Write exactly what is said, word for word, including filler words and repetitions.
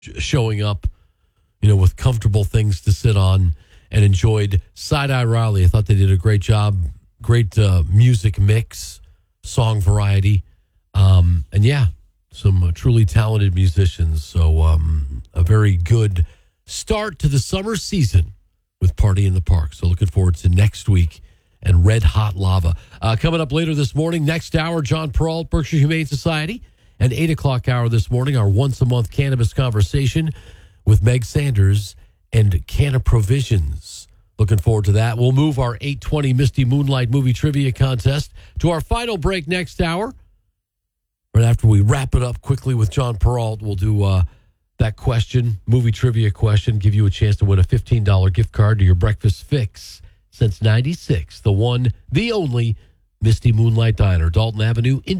showing up, you know, with comfortable things to sit on, and enjoyed Side-Eye Riley. I thought they did a great job, great uh, music mix, song variety, um, and yeah, some uh, truly talented musicians. So um, a very good start to the summer season with Party in the Park. So looking forward to next week and Red Hot Lava. Uh, coming up later this morning, next hour, John Peralt, Berkshire Humane Society. And eight o'clock hour this morning, our once-a-month cannabis conversation with Meg Sanders and Canna Provisions. Looking forward to that. We'll move our eight twenty Misty Moonlight movie trivia contest to our final break next hour. Right after we wrap it up quickly with John Peralt, we'll do uh, that question, movie trivia question, give you a chance to win a fifteen dollars gift card to your breakfast fix since ninety-six. The one, the only Misty Moonlight Diner, Dalton Avenue in